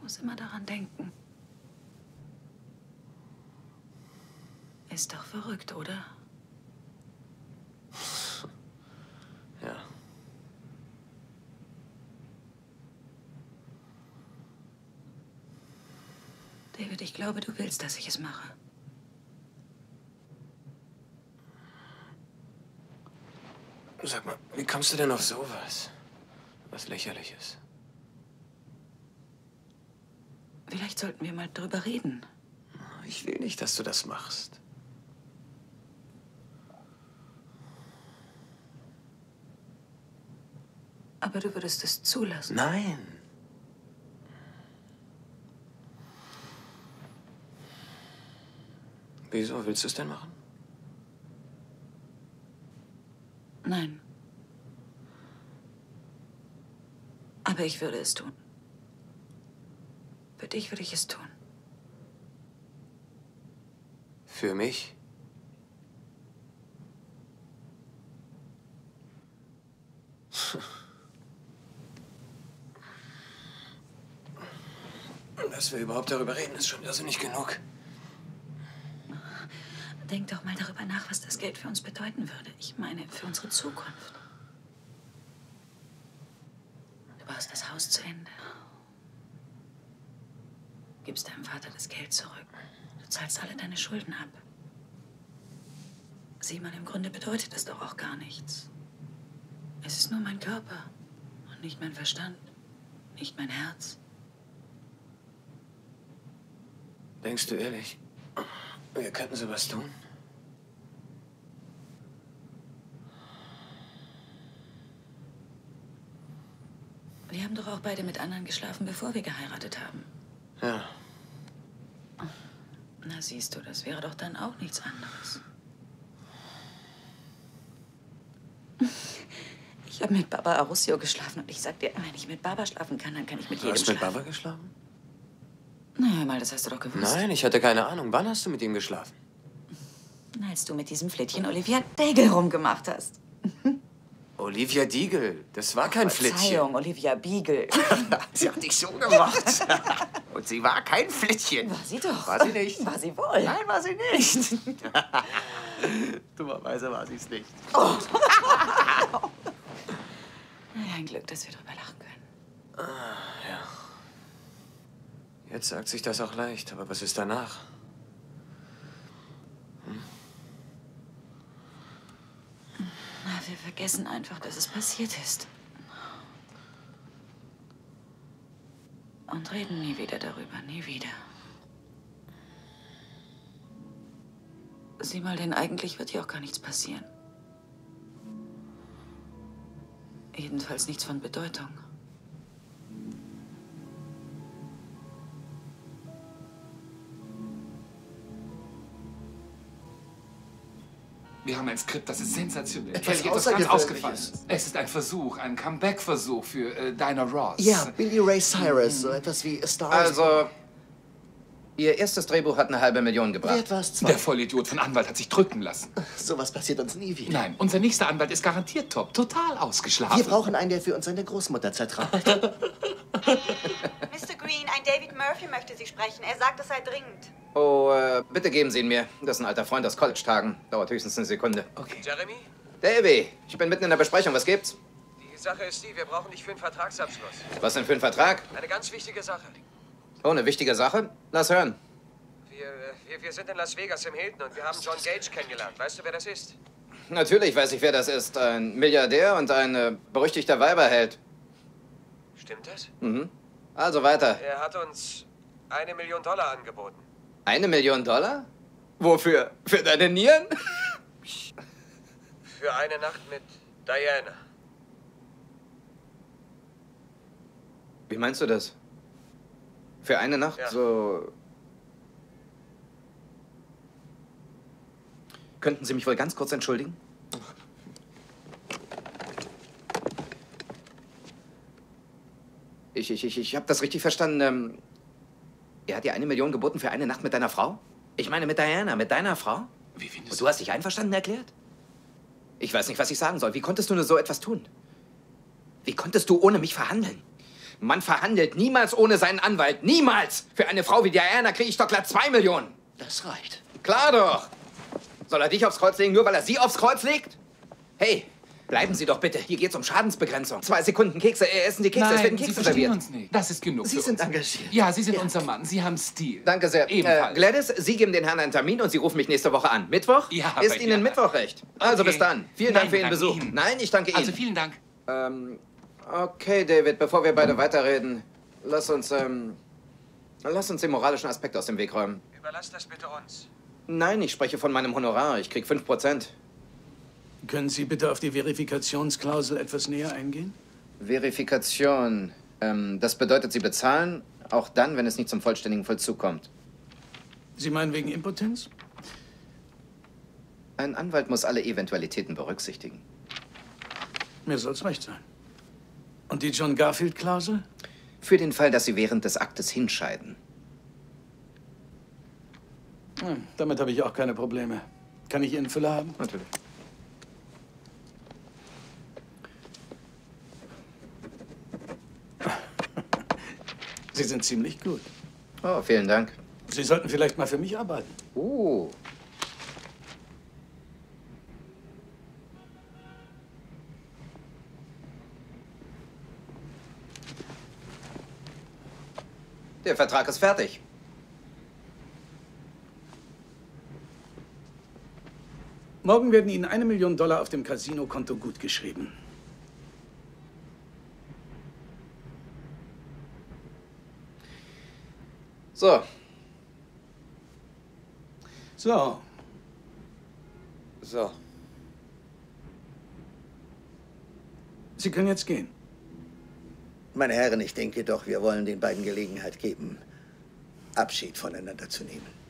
muss immer daran denken. Ist doch verrückt, oder? Ja. David, ich glaube, du willst, dass ich es mache. Sag mal, wie kommst du denn auf sowas? Was Lächerliches. Vielleicht sollten wir mal drüber reden. Ich will nicht, dass du das machst. Aber du würdest es zulassen. Nein. Wieso? Willst du es denn machen? Nein. Aber ich würde es tun. Für dich würde ich es tun. Für mich? Dass wir überhaupt darüber reden, ist schon irrsinnig genug. Denk doch mal darüber nach, was das Geld für uns bedeuten würde. Ich meine, für unsere Zukunft. Du baust das Haus zu Ende. Gibst deinem Vater das Geld zurück. Du zahlst alle deine Schulden ab. Sieh mal, im Grunde bedeutet das doch auch gar nichts. Es ist nur mein Körper und nicht mein Verstand, nicht mein Herz. Denkst du ehrlich, wir könnten sowas tun? Wir haben doch auch beide mit anderen geschlafen, bevor wir geheiratet haben. Ja. Na siehst du, das wäre doch dann auch nichts anderes. Ich habe mit Baba Arusio geschlafen und ich sag dir, wenn ich mit Baba schlafen kann, dann kann ich mit jedem Du hast schlafen. mit Baba geschlafen? Na, hör mal, das hast du doch gewusst. Nein, ich hatte keine Ahnung. Wann hast du mit ihm geschlafen? Als du mit diesem Flittchen Olivia Daigle rumgemacht hast. Olivia Deagle. Das war kein Flittchen. Verzeihung, Olivia Beagle. Sie hat dich so gemacht. Und sie war kein Flittchen. War sie doch. War sie nicht. War sie wohl. Nein, war sie nicht. Dummerweise war sie es nicht. Oh. Na, ein Glück, dass wir drüber lachen können. Ja. Jetzt sagt sich das auch leicht, aber was ist danach? Na, wir vergessen einfach, dass es passiert ist. Und reden nie wieder darüber, nie wieder. Sieh mal, denn eigentlich wird hier auch gar nichts passieren. Jedenfalls nichts von Bedeutung. Wir haben ein Skript, das ist sensationell. Etwas Etwas ganz Außergewöhnliches. ausgefallen. Es ist ein Versuch, ein Comeback-Versuch für Dinah Ross. Ja, Billy Ray Cyrus, so etwas wie A Star is Also, Ihr erstes Drehbuch hat 500.000 gebracht. Wert war's Der Vollidiot von Anwalt hat sich drücken lassen. Sowas passiert uns nie wieder. Nein, unser nächster Anwalt ist garantiert top. Total ausgeschlafen. Wir brauchen einen, der für uns seine Großmutter zertraut. Mr. Green, ein David Murphy möchte Sie sprechen. Er sagt, es sei dringend. Oh, bitte geben Sie ihn mir. Das ist ein alter Freund aus College-Tagen. Dauert höchstens eine Sekunde. Okay. Jeremy, Davy, ich bin mitten in der Besprechung. Was gibt's? die Sache ist die, wir brauchen dich für einen Vertragsabschluss. Was denn für ein Vertrag? Eine ganz wichtige Sache. Oh, eine wichtige Sache? Lass hören. Wir sind in Las Vegas im Hilton und wir haben John Gage kennengelernt. Weißt du, wer das ist? Natürlich weiß ich, wer das ist. Ein Milliardär und ein berüchtigter Weiberheld. Stimmt das? Mhm. Also weiter. Er hat uns $1 Million angeboten. $1 Million? Wofür? Für deine Nieren? Für eine Nacht mit Diana. Wie meinst du das? Für eine Nacht? Ja. So. Könnten Sie mich wohl ganz kurz entschuldigen? Ich habe das richtig verstanden. Er hat dir 1 Million geboten für eine Nacht mit deiner Frau? Ich meine mit Diana, mit deiner Frau? Wie findest Und du hast dich einverstanden erklärt? Ich weiß nicht, was ich sagen soll. Wie konntest du nur so etwas tun? Wie konntest du ohne mich verhandeln? Man verhandelt niemals ohne seinen Anwalt. Niemals! Für eine Frau wie Diana kriege ich doch glatt 2 Millionen. Das reicht. Klar doch. Soll er dich aufs Kreuz legen, nur weil er sie aufs Kreuz legt? Hey, bleiben Sie doch bitte. Hier geht's um Schadensbegrenzung. 2 Sekunden Kekse. Essen Sie Kekse, es werden Nein, Sie Kekse verstehen serviert. uns nicht. Das ist genug Sie für sind uns. engagiert. Ja, Sie sind unser Mann. Sie haben Stil. Danke sehr. Ebenfalls. Gladys, Sie geben den Herrn einen Termin und Sie rufen mich nächste Woche an. Mittwoch? Ja, Ist bei Ihnen dir. Mittwoch recht? Also Okay. bis dann. Vielen Dank für Ihren danke Besuch. Ihnen. Nein, ich danke Ihnen. Also vielen Dank. Okay, David, bevor wir beide weiterreden, lass uns den moralischen Aspekt aus dem Weg räumen. Überlass das bitte uns. Nein, ich spreche von meinem Honorar. Ich krieg 5%. Können Sie bitte auf die Verifikationsklausel etwas näher eingehen? Verifikation. Das bedeutet, Sie bezahlen, auch dann, wenn es nicht zum vollständigen Vollzug kommt. Sie meinen wegen Impotenz? Ein Anwalt muss alle Eventualitäten berücksichtigen. Mir soll's recht sein. Und die John Garfield-Klausel? Für den Fall, dass Sie während des Aktes hinscheiden. Damit habe ich auch keine Probleme. Kann ich Ihren Füller haben? Natürlich. Sie sind ziemlich gut. Oh, vielen Dank. Sie sollten vielleicht mal für mich arbeiten. Der Vertrag ist fertig. Morgen werden Ihnen $1 Million auf dem Casino-Konto gutgeschrieben. So. So, So. Sie können jetzt gehen. Meine Herren, ich denke doch, wir wollen den beiden Gelegenheit geben, Abschied voneinander zu nehmen.